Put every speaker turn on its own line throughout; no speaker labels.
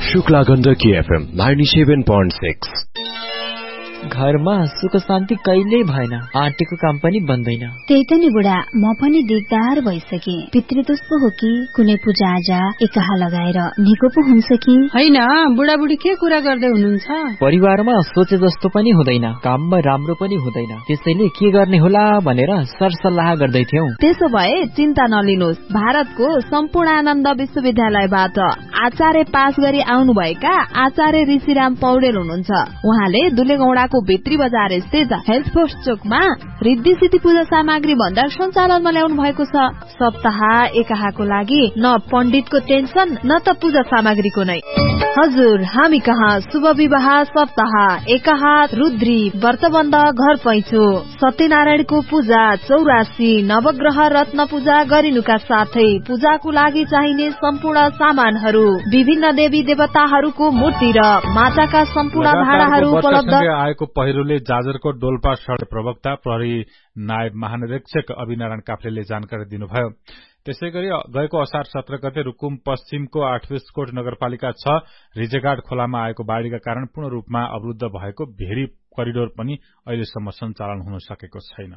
Shukla Gandaki FM 97.6।
घरमा सुख शान्ति कहिल्यै भएन, आँटेको काम पनि बन्दैन।
त्यही त नि बुढा, म पनि दिगदार भइसके। पितृदोष पो हो कि कुनै पूजा आजा एकाहा लगाएर निको पो हुन्छ कि
हैन? बुढाबुढी के कुरा गर्दै हुनुहुन्छ?
परिवारमा सोचे जस्तो पनि हुँदैन, काममा राम्रो पनि हुँदैन, त्यसैले के गर्ने होला भनेर सरसल्लाह गर्दै थियौं।
त्यसो भए चिन्ता नलिनुहोस्, भारतको सम्पूर्णानन्द विश्वविद्यालयबाट आचार्य पास गरी आउनुभएका आचार्य ऋषिराम पौडेल हुनुहुन्छ। उहाँले दुलेगौडा भित्री बजार स्थित हेल्थ पोस्ट चोकमा रिद्धि सिद्धि पूजा सामग्री भण्डार सञ्चालनमा ल्याउनु भएको छ। सप्ताह एकाहाको लागि न पण्डितको टेन्सन न त पूजा सामग्रीको नै। हजुर, हामी कहाँ शुभ विवाह सप्ताह एकाहा रुद्री व्रतबन्ध घर पैँचो सत्यनारायणको पूजा 84 नवग्रह रत्न पूजा गरिनुका साथै पूजाको लागि चाहिने सम्पूर्ण सामानहरू, विभिन्न देवी देवताहरूको मूर्ति र माटाका सम्पूर्ण भाँडाहरू उपलब्ध।
पहिरोले जाजरकोट डोल्पा सडक प्रवक्ता प्रहरी नायब महानिरीक्षक अभिनारायण काफ्लेले जानकारी दिनुभयो। त्यसैगरी गएको असार 17 गते रुकुम पश्चिमको 8 वेस्टकोट नगरपालिका 6 रिजेघाट खोलामा आएको बाढ़ीका कारण पूर्ण रूपमा अवरुद्ध भएको भेरी करिडोर पनि अहिलेसम्म सञ्चालन हुन सकेको छैन।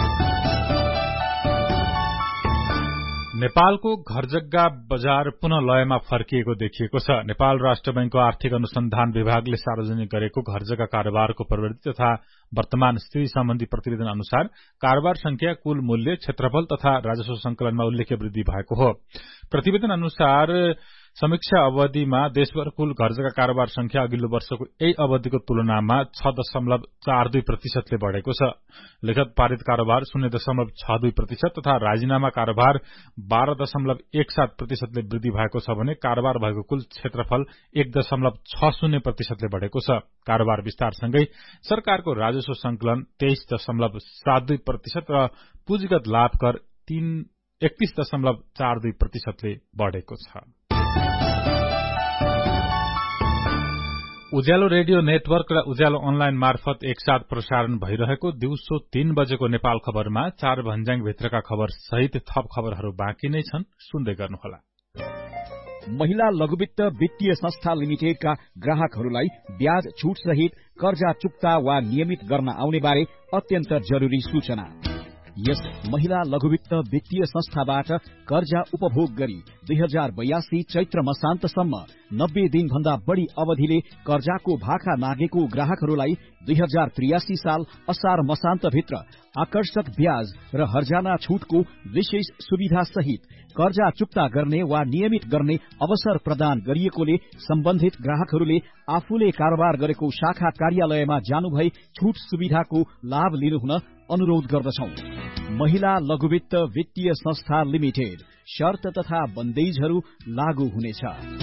नेपालको घरजग्गा बजार पुनः लयमा फर्किएको देखिएको छ। नेपाल राष्ट्र बैंकको आर्थिक अनुसन्धान विभागले सार्वजनिक गरेको घरजग्गा कारोबारको प्रवृत्ति तथा वर्तमान स्थिति सम्बन्धी प्रतिवेदन अनुसार कारोबार संख्या, कुल मूल्य, क्षेत्रफल तथा राजस्व संकलनमा उल्लेख्य वृद्धि भएको हो। प्रतिवेदन अनुसार समीक्षा अवधिमा देशभर कुल घरजग्गा कारोबार संख्या अघिल्लो वर्षको यही अवधिको तुलनामा 6.42% बढ़ेको छ। लिखत पारित कारोबार 0.62% तथा राजीनामा कारोबार 12.17% वृद्धि भएको छ भने कारोबार भएको कुल क्षेत्रफल 1.60% बढ़ेको छ। कारोबार विस्तारसँगै सरकारको राजस्व संकलन 23.72% र पुँजीगत लाभ कर 31.42% बढ़ेको छ। उज्यालो रेडियो नेटवर्क र उज्यालो अनलाइन मार्फत एकसाथ प्रसारण भइरहेको दिउँसो 3 बजेको नेपाल खबरमा 4 भन्ज्याङ भित्रका खबर सहित थप खबरहरू बाँकी नै छन्, सुन्दै गर्नुहोला।
महिला लघुवित्त वित्तीय संस्था लिमिटेडका ग्राहकहरूलाई ब्याज छूट सहित कर्जा चुक्ता वा नियमित गर्न आउने बारे अत्यन्त जरुरी सूचना। यस महिला लघुवित्त वित्तीय संस्थाबाट कर्जा उपभोग गरी 2082 चैत्र मसान्तसम्म 90 दिन भन्दा बढ़ी अवधिले कर्जाको भाका मागेको ग्राहकहरूलाई 2083 साल असार मसान्तभित्र आकर्षक ब्याज र हर्जाना छूटको विशेष सुविधा सहित कर्जा चुक्ता गर्ने वा नियमित गर्ने अवसर प्रदान गरिएकोले सम्बन्धित ग्राहकहरूले आफूले कारोबार गरेको शाखा कार्यालयमा जानुभई छूट सुविधाको लाभ लिनुहुन अनुरोध गर्दछौं। महिला लघुवित्त वित्तीय संस्था लिमिटेड, शर्त तथा बन्देजहरू लागू हुनेछ।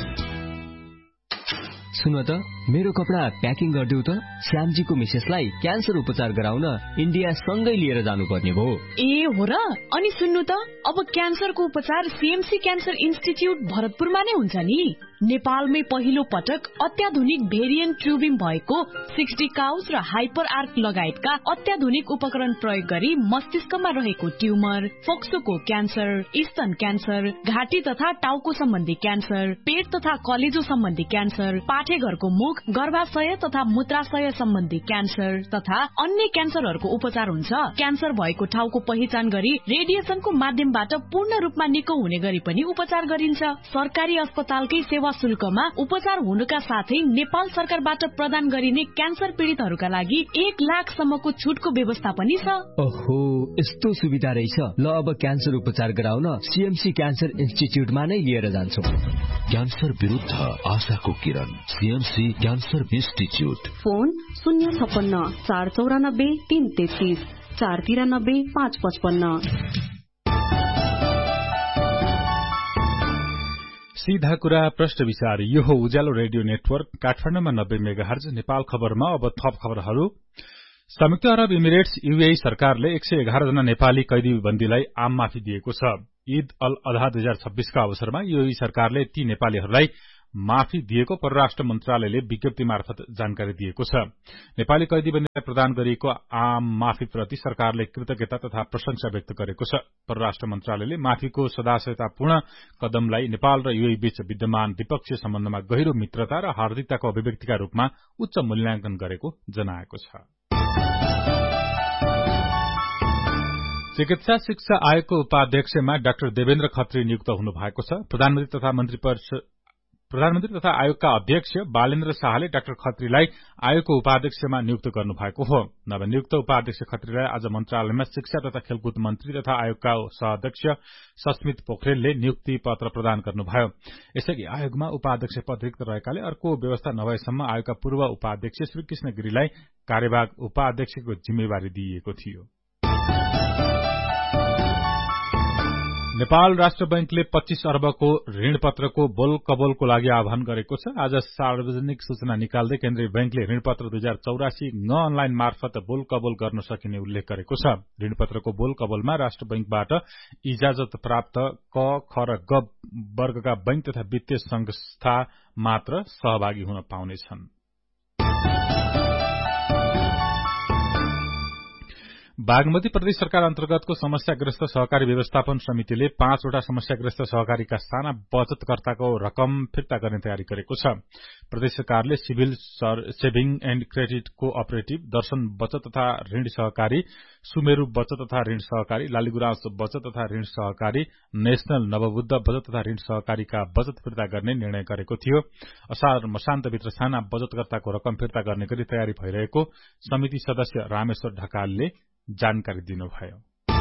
सुन त, मेरो कपडा प्याकिङ गरिदेऊ त। श्यामजीको मिसेसलाई क्यान्सर उपचार गराउन इन्डिया सँगै लिएर जानुपर्ने भयो।
ए हो र? अनि सुन्नु त, अब क्यान्सरको उपचार सीएमसी क्यान्सर इन्स्टिच्युट भरतपुरमा नै हुन्छ नि। नेपालमै पहिलो पटक अत्याधुनिक भेरिएन्ट ट्युबिङ भएको 60 काउस र हाइपर आर्क लगायतका अत्याधुनिक उपकरण प्रयोग गरी मस्तिष्कमा रहेको ट्युमर, फोक्सोको क्यान्सर, स्तन क्यान्सर, घाँटी तथा टाउको सम्बन्धी क्यान्सर, पेट तथा कलेजो सम्बन्धी क्यान्सर, पाठेघरको मुख, गर्भाशय तथा मूत्राशय सम्बन्धी क्यान्सर तथा अन्य क्यान्सरहरूको उपचार हुन्छ। क्यान्सर भएको ठाउँको पहिचान गरी रेडिएसनको माध्यमबाट पूर्ण रूपमा निको हुने गरी पनि उपचार गरिन्छ। सरकारी अस्पतालकै सेवा शुल्कमा उपचार हुनुका साथै नेपाल सरकारबाट प्रदान गरिने क्यान्सर पीड़ितहरूका लागि 1 लाखसम्मको छुटको व्यवस्था पनि छ।
ओहो, यस्तो सुविधा रहेछ। ल, अब क्यान्सर उपचार गराउन सीएमसी क्यान्सर इन्स्टिच्युटमा नै लिएर जान्छौं।
क्यान्सर विरुद्ध आशाको किरण, सीएमसी क्यान्सर इन्स्टिच्युट।
फोन 056 494 333 493 555।
सीधा कुरा प्रश्न विचार। यो हो उज्यालो रेडियो नेटवर्क काठमाडौँमा 90 मेगाहर्ज। नेपाल खबरमा अब थप खबरहरू। संयुक्त अरब इमिरेट्स यूएई सरकारले 111 जना नेपाली कैदी बन्दीलाई आम माफी दिएको छ। ईद अल अधा 2026 का अवसरमा यूएई सरकारले ती नेपालीहरूलाई माफी दिएको परराष्ट्र मन्त्रालयले विज्ञप्ति मार्फत जानकारी दिएको छ। नेपाली कैदीबन्दीलाई प्रदान गरिएको आम माफीप्रति सरकारले कृतज्ञता तथा प्रशंसा व्यक्त गरेको छ। परराष्ट्र मन्त्रालयले माफीको सदाशयतापूर्ण कदमलाई नेपाल र यूएई बीच विद्यमान द्विपक्षीय सम्बन्धमा गहिरो मित्रता र हार्दिकताको अभिव्यक्तिका रूपमा उच्च मूल्याङ्कन गरेको जनाएको छ। चिकित्सा शिक्षा आयोगको उपाध्यक्षमा डाक्टर देवेन्द्र खत्री नियुक्त हुनु भएको छ। प्रधानमन्त्री तथा आयोगका अध्यक्ष बालेन्द्र शाहले डाक्टर खत्रीलाई आयोगको उपाध्यक्षमा नियुक्त गर्नु भएको हो। नवनियुक्त उपाध्यक्ष खत्रीलाई आज मन्त्रालयमा शिक्षा तथा खेलकुद मन्त्री तथा आयोगका सहअध्यक्ष सस्मित पोखरेलले नियुक्ति पत्र प्रदान गर्नुभयो। यसअघि आयोगमा उपाध्यक्ष पद रिक्त रहेकाले अर्को व्यवस्था नभएसम्म आयोगका पूर्व उपाध्यक्ष श्री कृष्ण गिरीलाई कार्यवाहक उपाध्यक्षको जिम्मेवारी दिइएको थियो। नेपाल राष्ट्र बैंकले 25 अर्बको ऋणपत्रको बोल कबोलको लागि आह्वान गरेको छ। आज सार्वजनिक सूचना निकाल्दै केन्द्रीय बैंकले ऋणपत्र 2084 अनलाइन मार्फत बोल कबोल गर्न सकिने उल्लेख गरेको छ। ऋणपत्रको बोल कबोलमा राष्ट्र बैंकबाट इजाजत प्राप्त क, ख र ग वर्गका बैंक तथा वित्तीय संस्था मात्र सहभागी हुन पाउनेछन्। बागमती प्रदेश सरकार अन्तर्गतको समस्याग्रस्त सहकारी व्यवस्थापन समितिले 5 वटा समस्याग्रस्त सहकारीका साना बचतकर्ताको रकम फिर्ता गर्ने तयारी गरेको छ। प्रदेश सरकारले civil saving and credit cooperative, दर्शन बचत तथा ऋण सहकारी, सुमेरु बचत तथा ऋण सहकारी, लालीगुराँस बचत तथा ऋण सहकारी, नेशनल नवबुद्ध बचत तथा ऋण सहकारीका बचत फिर्ता गर्ने निर्णय गरेको थियो। असार मसान्तभित्र साना बचतकर्ताको रकम फिर्ता गर्ने गरी तयारी भइरहेको समिति सदस्य रामेश्वर ढकालले जानकारी दिनुभयो।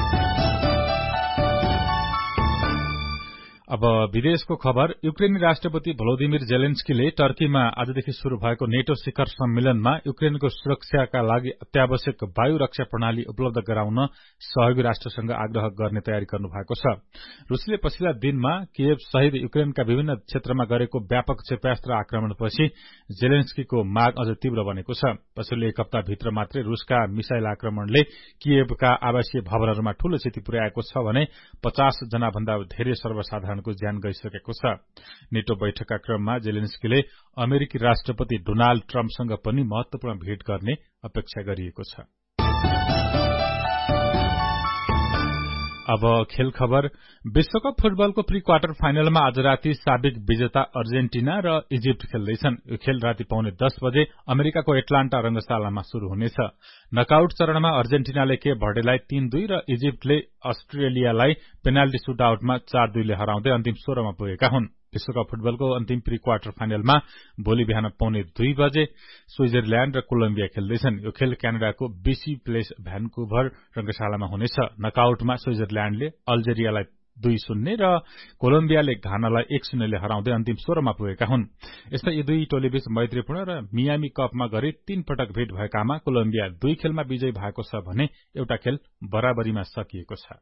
अब विदेशको खबर। युक्रेनी राष्ट्रपति भ्लोदिमिर जेलेन्स्कीले टर्कीमा आजदेखि शुरू भएको नेटो शिखर सम्मेलनमा युक्रेनको सुरक्षाका लागि अत्यावश्यक वायु रक्षा प्रणाली उपलब्ध गराउन सहयोगी राष्ट्रसँग आग्रह गर्ने तयारी गर्नु भएको छ। रुसले पछिल्ला दिनमा कियेभ सहित युक्रेनका विभिन्न क्षेत्रमा गरेको व्यापक क्षेपणास्त्र आक्रमणपछि जेलेन्स्कीको माग अझ तीव्र बनेको छ। पछिल्लो एक हप्ताभित्र मात्रै रुसका मिसाइल आक्रमणले कियेभका आवासीय भवनहरूमा ठूलो क्षति पुर्याएको छ भने 50 जना भन्दा धेरै सर्वसाधारण को ज्यान गइसकेको छ। नेटो बैठकका क्रममा जेलेन्स्कीले अमेरिकी राष्ट्रपति डोनाल्ड ट्रम्पसँग पनि महत्वपूर्ण भेट गर्ने अपेक्षा गरिएको छ। अब खेल खबर। विश्वकप फुटबलको प्री क्वार्टर फाइनलमा आज राति साबिक विजेता अर्जेन्टिना र इजिप्ट खेल्दैछन्। यो खेल राति 9:30 बजे अमेरिकाको एटलान्टा रंगशालामा शुरू हुनेछ। नकआउट चरणमा अर्जेन्टिनाले केप भर्डेलाई 3-2 र इजिप्टले अस्ट्रेलियालाई पेनाल्टी सुटआउटमा 4-2 ले हराउँदै अन्तिम 16 मा पुगेका हुन्। विश्वकप फुटबलको अन्तिम प्री क्वार्टर फाइनलमा भोलि बिहान 2:45 बजे स्विजरल्याण्ड र कोलम्बिया खेल्दैछन्। यो खेल क्यानाडाको बीसी प्लेस भ्यानकुभर रंगशालामा हुनेछ। नकआउटमा स्विजरल्याण्डले अल्जेरियालाई 2-0 र कोलम्बियाले घानालाई 1-0 ले हराउँदै अन्तिम 16 मा पुगेका हुन्। यस्तै यी दुई टोलीबीच मैत्रीपूर्ण र मियामी कपमा गरी 3 पटक भेट भएकामा कोलम्बिया 2 खेलमा विजयी भएको छ भने एउटा खेल बराबरीमा सकिएको छ।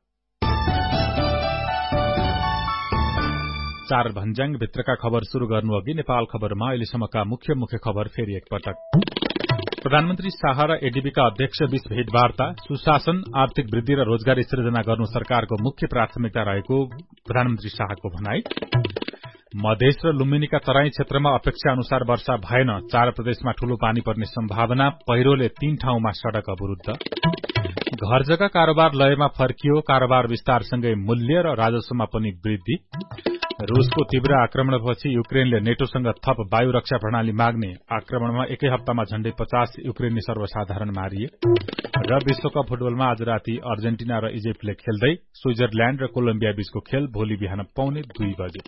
4 भन्ज्याङ भित्रका खबर शुरू गर्नु अघि नेपाल खबरमा अहिलेसम्मका मुख्य खबर फेरि एकपटक। प्रधानमन्त्री शाह र एडीबीका अध्यक्ष बीच भेटवार्ता, सुशासन, आर्थिक वृद्धि र रोजगारी सृजना गर्नु सरकारको मुख्य प्राथमिकता रहेको प्रधानमन्त्री शाहको भनाई। मधेस र लुम्बिनीका तराई क्षेत्रमा अपेक्षा अनुसार वर्षा भएन, 4 प्रदेशमा ठूलो पानी पर्ने सम्भावना, पहिरोले 3 ठाउँमा सड़क अवरुद्ध। घर जग्गा कारोबार लयमा फर्कियो, कारोबार विस्तारसँगै मूल्य र राजस्वमा पनि वृद्धि। रूसको तीव्र आक्रमणपछि युक्रेनले नेटोसँग थप वायु रक्षा प्रणाली माग्ने, आक्रमणमा एकै हप्तामा झण्डै 50 युक्रेनी सर्वसाधारण मारिए। र विश्वकप फुटबलमा आज राति अर्जेन्टिना र इजिप्टले खेल्दै, स्विजरल्याण्ड र कोलम्बिया बीचको खेल भोलि बिहान 2:45 बजे।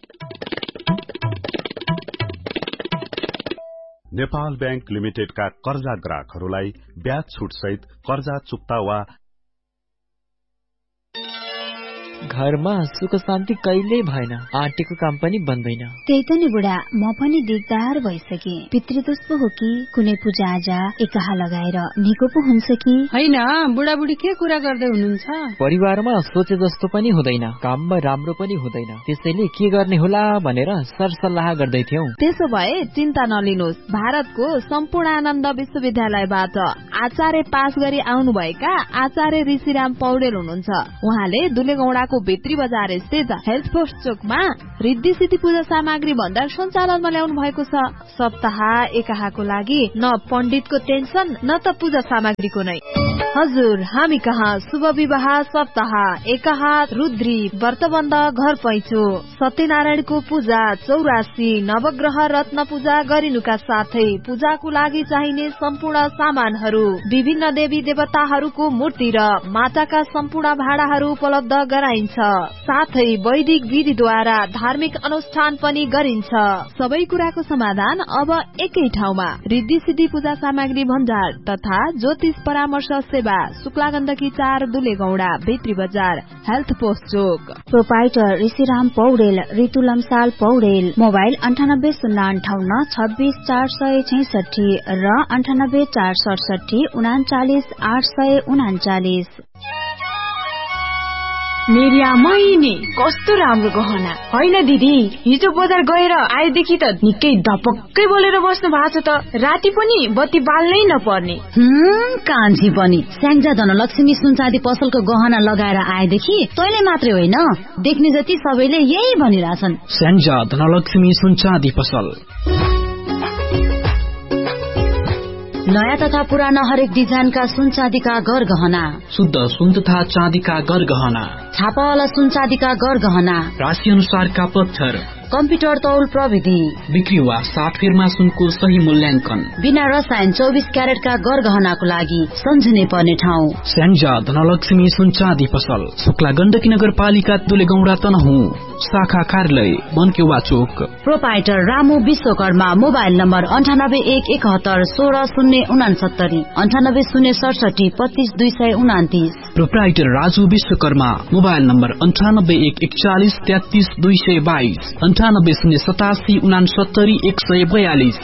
नेपाल बैंक लिमिटेडका कर्जा ग्राहकहरूलाई ब्याज छुट सहित कर्जा चुक्ता वा
घरमा सुख शान्ति कहिल्यै भएन, आँटेको काम पनि बन्दैन।
त्यही त नि बुढा, म पनि दिगदार भइसके। पितृदोष पो हो कि कुनै पूजा आजा एकाहा लगाएर निको पो हुन्छ कि
हैन? बुढाबुढी के कुरा गर्दै हुनुहुन्छ?
परिवारमा सोचे जस्तो पनि हुँदैन, काममा राम्रो पनि हुँदैन, त्यसैले के गर्ने होला भनेर सरसल्लाह गर्दै थियौं।
त्यसो भए चिन्ता नलिनुहोस्, भारतको सम्पूर्णानन्द विश्वविद्यालयबाट आचार्य पास गरी आउनुभएका आचार्य ऋषिराम पौडेल हुनुहुन्छ। उहाँले दुलेगौंडाको भित्री बजार स्थित हेल्थ पोस्ट चोकमा रिद्धि सिद्धि पूजा सामग्री भण्डार सञ्चालनमा ल्याउनु भएको छ। सप्ताह एकाहाको लागि न पण्डितको टेन्सन न त पूजा सामग्रीको नै। हजुर, हामी कहाँ शुभ विवाह सप्ताह एकाहा रुद्री व्रतबन्ध घर पैँचो सत्यनारायणको पूजा 84 नवग्रह रत्न पूजा गरिनुका साथै पूजाको लागि चाहिने सम्पूर्ण सामानहरू विभिन्न देवी देवताहरूको मूर्ति र माटाका सम्पूर्ण भाँडाहरू उपलब्ध गराइन्छ। साथै वैदिक विधिद्वारा धार्मिक अनुष्ठान पनि गरिन्छ। सबै कुराको समाधान अब एकै ठाउँमा रिद्धि सिद्धि पूजा सामग्री भण्डार तथा ज्योतिष परामर्श सेवा शुक्ला गण्डकी 4 दुलेगौडा भित्री बजार हेल्थ पोस्ट चोक।
प्रोपाइटर ऋषिराम पौडेल, ऋतु लम्साल पौडेल। मोबाइल 9805 26 466 र 98 467 39 839।
मेरिया महिनी कस्तो राम्रो गहना होइन दिदी। हिजो बजार गएर आएदेखि त निकै धपक्कै बोलेर बस्नु भएको छ त। राति पनि बत्ती बाल्नै नपर्ने।
कान्छी पनि स्याङ्जा धनलक्ष्मी सुनचाँदी पसलको गहना लगाएर आएदेखि तैले मात्रै होइन देख्ने जति सबैले यही भनिरहेछन्।
स्याङ्जा धनलक्ष्मी सुनचाँदी पसल।
नयाँ तथा पुराना हरेक डिजाइनका सुनचाँदीका गरगहना,
शुद्ध सुन तथा चाँदीका गरगहना,
छापावाला सुनचाँदीका गरगहना,
राशि अनुसारका पत्थर,
कम्प्युटर तौल प्रविधि,
बिक्री वा सातफेरमा सुनको सही मूल्याङ्कन,
बिना रसायन 24 क्यारेटका गरगहनाको लागि सम्झिनै पर्ने ठाउँ
स्याङ्जा धनलक्ष्मी सुनचाँदी पसल। शुक्ला गण्डकी नगरपालिका दुलेगौडा तनहुँ, शाखा कार्यालय बनकेवा चोक।
Proprietor Ramu Vishwakarma. Mobile number 98 171 16 69 98 067 25 229।
Proprietor Raju Vishwakarma. Mobile number 98 141 33 222 98 087 69 142।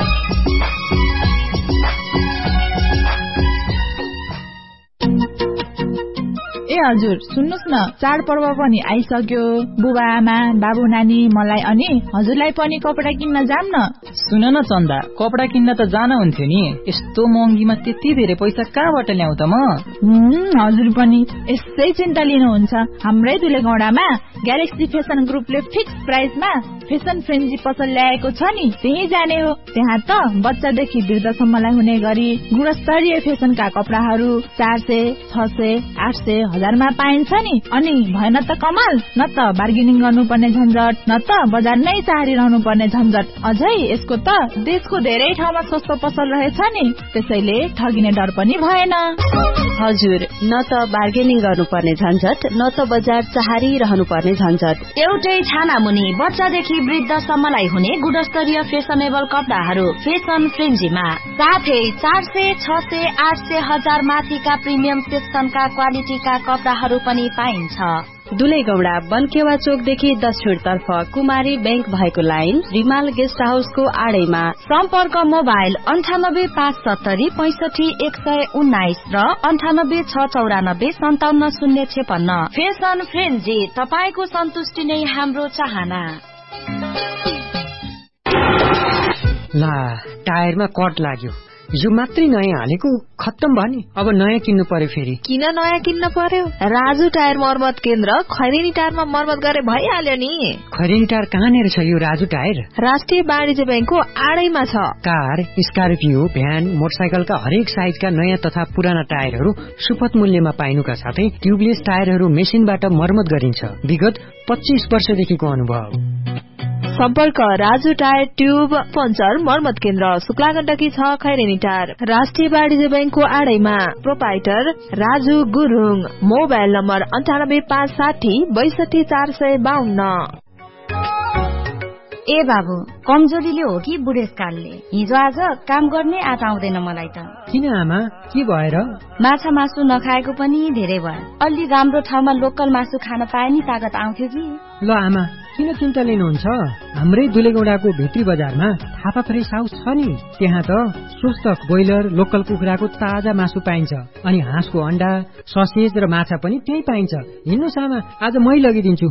ए हजुर सुन्नुस् न, चाडपर्व पनि आइसक्यो। बुबा आमा बाबु नानी मलाई अनि हजुरलाई पनि कपडा किन्न जाम न।
सुन न चन्दा, कपडा किन्न त जान हुन्थ्यो नि। यस्तो महँगीमा त्यति धेरै पैसा कहाँबाट ल्याउ त म?
हजुर पनि यसै चिन्ता लिनुहुन्छ। हाम्रै दुलेगौडामा ग्यालेक्सी फेसन ग्रुपले फिक्स प्राइसमा फेसन फ्रेन्जी पसल ल्याएको छ नि, त्यही जाने हो। त्यहाँ त बच्चादेखि वृद्धसम्मलाई हुने गरी गुणस्तरीय फेसनका कपडाहरू 400 600 800 1000मा पाइन्छ नि। अनि भएन त कमाल, न त बार्गेनिङ गर्नुपर्ने झन्झट न त बजार नै चाहरिरहनु पर्ने झन्झट। अझै यसको त देशको धेरै ठाउँमा सस्तो पसल रहेछ नि, त्यसैले ठगिने डर पनि भएन।
हजुर, न त बार्गेनिङ गर्नुपर्ने झन्झट न त बजार चाहरिरहनु पर्ने झन्झट।
एउटै छाना मुनि बच्चादेखि वृद्धसम्मलाई हुने गुणस्तरीय फेसनेबल कपडाहरू फेसन फ्रेन्जीमा। साथै 400 600 800 1000 माथिका प्रिमियम सेक्सनका क्वालिटीका कपडाहरू पनि पाइन्छ।
दुलेगौडा बनकेवा चोकदेखि दक्षिणतर्फ कुमारी बैंक भएको लाइन रिमाल गेस्ट हाउसको आडैमा।
सम्पर्क मोबाइल 98 570 65 119 र 98 694 57 056। फेसन फ्रेन्जी, तपाईको सन्तुष्टि नै हाम्रो चाहना।
ला, टायरमा कट लाग्यो। यो मात्रै नयाँ हालेको खत्तम भयो नि, अब नयाँ किन्नु पर्यो फेरि।
किन नयाँ किन्न पर्यो? राजु टायर मर्मत केन्द्र खैरेनी टायरमा मर्मत गरे भइहाल्यो नि।
खैरेनी टायर कहाँनिर छ यो राजु टायर?
राष्ट्रिय वाणिज्य बैंकको आडैमा छ।
कार, स्कर्पियो, भ्यान, मोटरसाइकलका हरेक साइजका नयाँ तथा पुराना टायरहरू सुपथ मूल्यमा पाइनुका साथै ट्युबलेस टायरहरू मेसिनबाट मर्मत गरिन्छ। विगत 25 वर्षदेखिको अनुभव।
सम्पर्क राजु टायर ट्युब पञ्चर मर्मत केन्द्र शुक्ला गण्डकी 6 खैरेनी टायर राष्ट्रिय वाणिज्य बैंकको आडैमा। Proprietor Raju Gurung. Mobile number 98 560 62 452।
ए बाबु, कमजोरीले हो कि बुढेसकालले? हिजो आज काम गर्ने आँट आउँदैन मलाई त।
किन आमा, के भएर?
माछा मासु नखाएको पनि धेरै भयो। अलि राम्रो ठाउँमा लोकल मासु खान पाए नि तागत आउँथ्यो कि।
ल आमा, किन चिन्ता लिनुहुन्छ? हाम्रै दुलेगौडाको भित्री बजारमा थापा फ्रेस हाउस छ नि, त्यहाँ त स्वस्थ ब्रोइलर लोकल कुखुराको ताजा मासु पाइन्छ। अनि हाँसको अण्डा, ससेज र माछा पनि त्यही पाइन्छ। हिँड्नुस् आमा, आज मै लगिदिन्छु।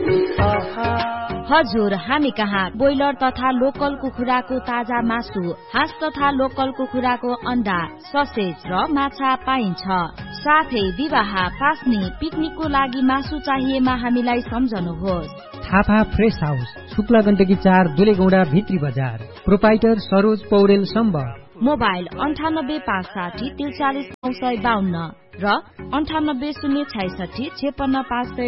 हजुर, हामी कहाँ ब्रोइलर तथा लोकल कुखुराको ताजा मासु, हाँस तथा लोकल कुखुराको अण्डा, ससेज र माछा पाइन्छ। साथै विवाह, पास्ने, पिकनिकको लागि मासु चाहिएमा हामीलाई सम्झनुहोस्।
थापा फ्रेश हाउस, शुक्ला गण्डकी 4 दुलेगौडा भित्री बजार। प्रोपाइटर सरोज पौडेल सम्बर।
मोबाइल 98 560 43 952 र 98 066 56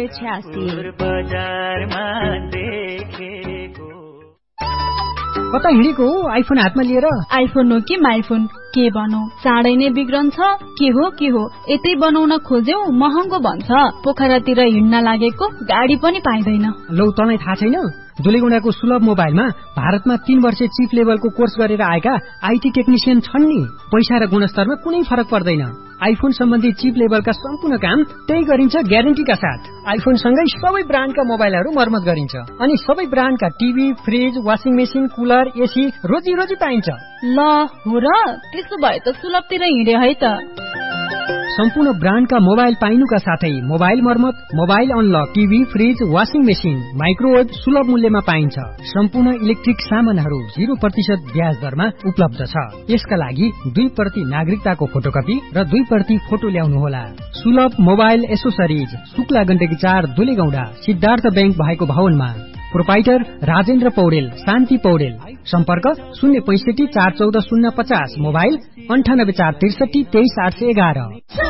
586।
कता हिँडेको हो आइफोन हातमा लिएर?
आइफोन हो कि माइफोन के बनौ, चाँडै नै बिग्रन्छ। के हो यतै बनाउन खोज्यौ महँगो भन्छ। पोखरातिर हिँड्न लागेको गाडी पनि पाइँदैन।
लौ तँलाई थाहा छैन? दुलेगौडाको सुलभ मोबाइलमा भारतमा 3 वर्ष चिप लेभलको कोर्स गरेर आएका आईटी टेक्निशियन छन् नि। पैसा र गुणस्तरमा कुनै फरक पर्दैन। आइफोन सम्बन्धी चिप लेभलका सम्पूर्ण काम त्यही गरिन्छ ग्यारेन्टीका साथ। आइफोन सँगै सबै ब्रान्डका मोबाइलहरू मर्मत गरिन्छ अनि सबै ब्रान्डका TV, fridge, washing machine, cooler, AC रोजी पाइन्छ।
ल हो र, त्यसो भए त सुलभतिर हिँडे है त।
सम्पूर्ण ब्रान्डका मोबाइल पाइनुका साथै मोबाइल मर्मत, mobile unlock, TV, fridge, washing machine, microwave सुलभ मूल्यमा पाइन्छ। सम्पूर्ण इलेक्ट्रिक सामानहरू 0% ब्याज दरमा उपलब्ध छ। यसका लागि 2% नागरिकताको फोटोकपी र 2% फोटो ल्याउनुहोला। सुलभ mobile accessories, Shukla Gandaki 4 दुलेगौडा, Siddhartha bank भएको भवनमा। प्रोपाइटर राजेन्द्र पौडेल, शान्ति पौडेल। सम्पर्क 065 414 050, mobile 98 463 23 811।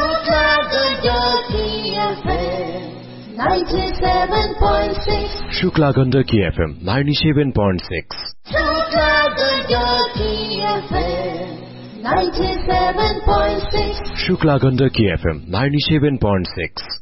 Shukla Gandaki FM 97.6। Shukla Gandaki FM 97.6।